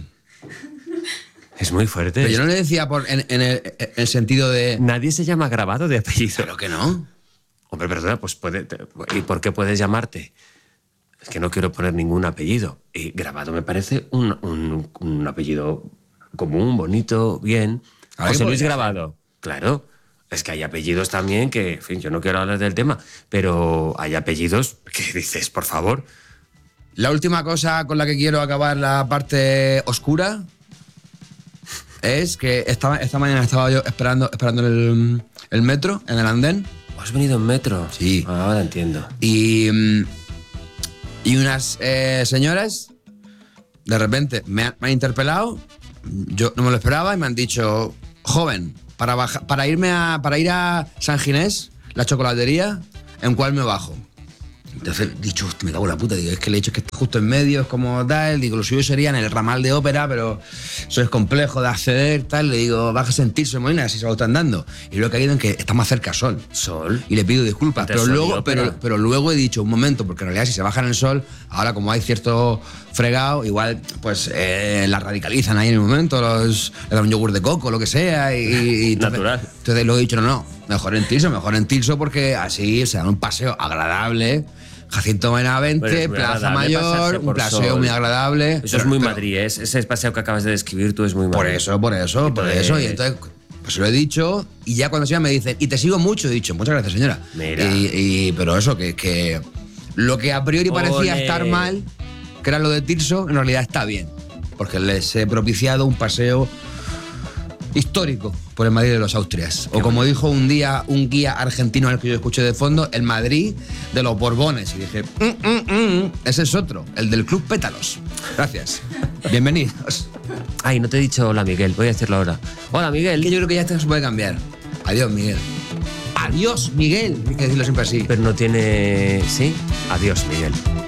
Es muy fuerte. pero yo no le decía por, en, en el, en el sentido de... Nadie se llama grabado de apellido. Pero que no. Hombre, perdona, pues puede... te- ¿Y por qué puedes llamarte? Es que no quiero poner ningún apellido. Y grabado me parece un, un- un apellido común, bonito, bien. Ahora José que Luis podría Grabado. Claro. Es que hay apellidos también que, en fin, yo no quiero hablar del tema, pero hay apellidos que dices, por favor. La última cosa con la que quiero acabar la parte oscura es que esta, esta mañana estaba yo esperando, esperando el, el metro, en el andén. ¿Has venido en metro? Sí. Ah, ahora entiendo. Y, mm, y unas eh, señoras de repente me han, me han interpelado, yo no me lo esperaba y me han dicho, joven, para, baja- para, irme a, para ir a San Ginés, la chocolatería, ¿en cuál me bajo? Entonces, dicho, hostia, me cago en la puta, digo, es que el hecho es que está justo en medio, es como tal, digo, lo suyo sería en el ramal de ópera, pero eso es complejo de acceder, tal, le digo, bájese en Tirso, Molina, así se lo están dando. Y luego he caído en que está más cerca Sol. Sol. Y le pido disculpas, pero Sol y luego, ópera. pero, pero luego he dicho, un momento, porque en realidad si se baja en el Sol, ahora como hay cierto fregado, igual, pues, eh, la radicalizan ahí en el momento, los, le dan un yogur de coco, lo que sea, y... y entonces, Natural. Entonces luego he dicho, no, no, mejor en Tirso, mejor en Tirso, porque así se da un paseo agradable. Jacinto Benavente, Bueno, es muy Plaza agradable Mayor, pasarse un por paseo Sol. muy agradable. Eso Pero- es muy pero- Madrid, ¿eh? Ese paseo que acabas de describir tú es muy Madrid. Por eso, por eso, por Entonces- eso. Y entonces, pues lo he dicho, y ya cuando se va me dicen, y te sigo mucho, he dicho, muchas gracias, señora. Mira. Y, y- pero eso, que, que lo que a priori parecía Ole. estar mal, que era lo de Tirso, en realidad está bien. Porque les he propiciado un paseo histórico por el Madrid de los Austrias. O como dijo un día un guía argentino al que yo escuché de fondo, el Madrid de los Borbones. Y dije, "Mm, mm, mm, ese es otro, el del Club Pétalos. Gracias. Bienvenidos. Ay, no te he dicho hola, Miguel. Voy a decirlo ahora. Hola, Miguel. Que yo creo que ya esto se puede cambiar. Adiós, Miguel. Adiós, Miguel. Hay que decirlo siempre así. Pero no tiene... ¿Sí? Adiós, Miguel.